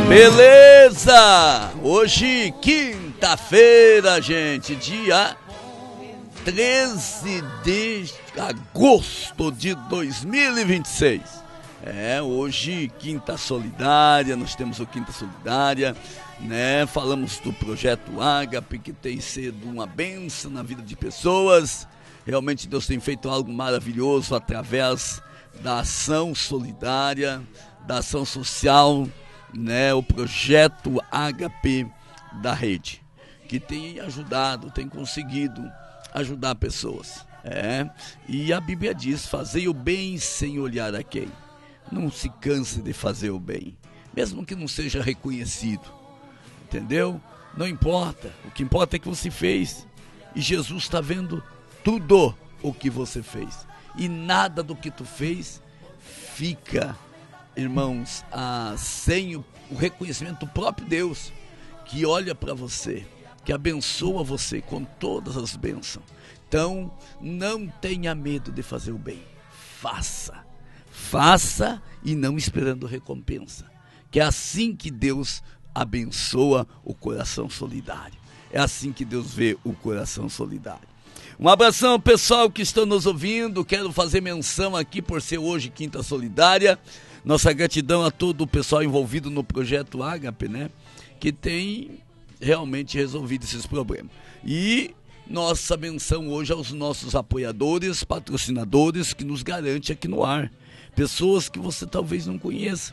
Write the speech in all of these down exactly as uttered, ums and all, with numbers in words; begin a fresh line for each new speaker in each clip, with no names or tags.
Beleza! Hoje, quinta-feira, gente, dia treze de agosto de dois mil e vinte e seis. É, hoje, Quinta Solidária, nós temos o Quinta Solidária, né? Falamos do Projeto Ágape, que tem sido uma bênção na vida de pessoas. Realmente Deus tem feito algo maravilhoso através da ação solidária, da ação social, né? O Projeto Ágape da rede, que tem ajudado, tem conseguido ajudar pessoas. É, e a Bíblia diz: fazei o bem sem olhar a quem. Não se canse de fazer o bem, mesmo que não seja reconhecido, entendeu? Não importa, o que importa é que você fez, e Jesus está vendo tudo o que você fez, e nada do que tu fez fica, irmãos, ah, sem o, o reconhecimento do próprio Deus, que olha para você, que abençoa você com todas as bênçãos. Então, não tenha medo de fazer o bem, faça. Faça e não esperando recompensa, que é assim que Deus abençoa o coração solidário. É assim que Deus vê o coração solidário. Um abração ao pessoal que está nos ouvindo. Quero fazer menção aqui por ser hoje Quinta Solidária. Nossa gratidão a todo o pessoal envolvido no Projeto Ágape, né? Que tem realmente resolvido esses problemas. E nossa menção hoje aos nossos apoiadores, patrocinadores que nos garante aqui no ar. Pessoas que você talvez não conheça,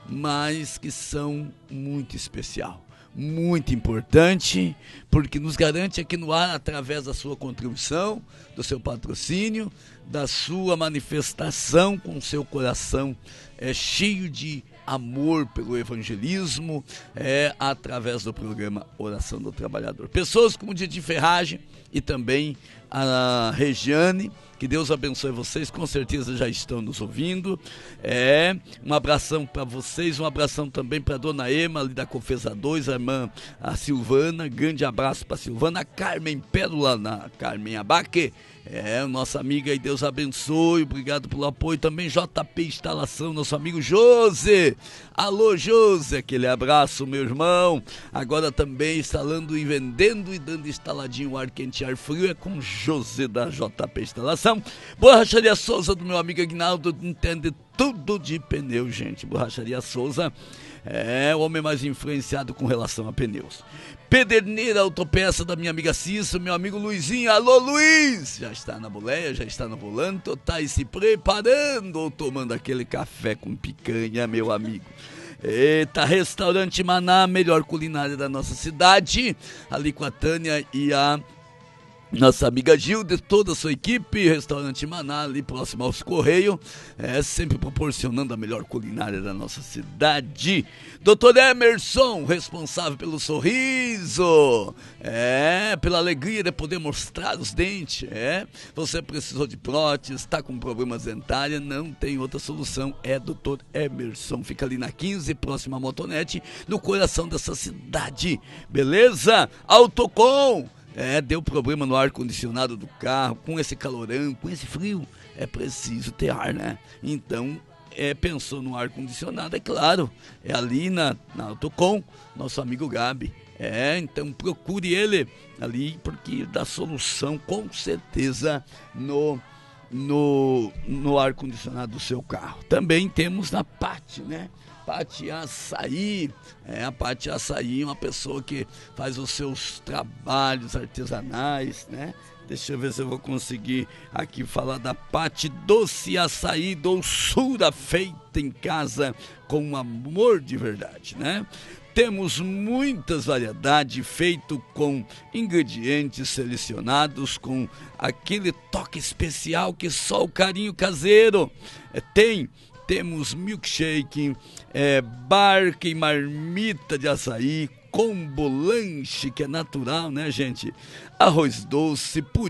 mas que são muito especial, muito importante, porque nos garante aqui no ar através da sua contribuição, do seu patrocínio, da sua manifestação com o seu coração é, cheio de amor pelo evangelismo, é, através do programa Oração do Trabalhador. Pessoas como Didi Ferragem e também a Regiane, que Deus abençoe vocês, com certeza já estão nos ouvindo. É, um abração para vocês, um abração também para a dona Ema, ali da Confesa dois, a irmã a Silvana, grande abraço para a Silvana, a Carmen Pérola, na Carmen Abaque, é, nossa amiga, e Deus abençoe, obrigado pelo apoio. Também J P Instalação, nosso amigo José, alô José, aquele abraço, meu irmão. Agora também instalando e vendendo e dando instaladinho ar quente e ar frio, é com José da J P Instalação. Borracharia Souza, do meu amigo Aguinaldo, entende tudo de pneu, gente. Borracharia Souza é o homem mais influenciado com relação a pneus. Pederneira Autopeça, da minha amiga Cissa, meu amigo Luizinho. Alô Luiz, já está na boleia, já está no volante, tá aí se preparando ou tomando aquele café com picanha, meu amigo. Eita, Restaurante Maná, melhor culinária da nossa cidade, ali com a Tânia e a nossa amiga Gilda e toda a sua equipe. Restaurante Maná, ali próximo aos Correios, é sempre proporcionando a melhor culinária da nossa cidade. doutor Emerson, responsável pelo sorriso, é, pela alegria de poder mostrar os dentes, é. Você precisou de prótese, está com problemas dentários, não tem outra solução, é doutor Emerson. Fica ali na quinze, próxima à Motonete, no coração dessa cidade, beleza? Autocom, é, deu problema no ar-condicionado do carro, com esse calorão, com esse frio, é preciso ter ar, né? Então, é, pensou no ar-condicionado, é claro, é ali na, na Autocom, nosso amigo Gabi. É, então procure ele ali, porque dá solução, com certeza, no, no, no ar-condicionado do seu carro. Também temos na Pati, né? Pati Açaí, é, a Pati Açaí é uma pessoa que faz os seus trabalhos artesanais, né? Deixa eu ver se eu vou conseguir aqui falar da Pati Doce Açaí, doçura feita em casa com amor de verdade, né? Temos muitas variedades, feito com ingredientes selecionados, com aquele toque especial que só o carinho caseiro é, tem. Temos milkshake, é, barca e marmita de açaí, combo lanche, que é natural, né, gente? Arroz doce, pudim.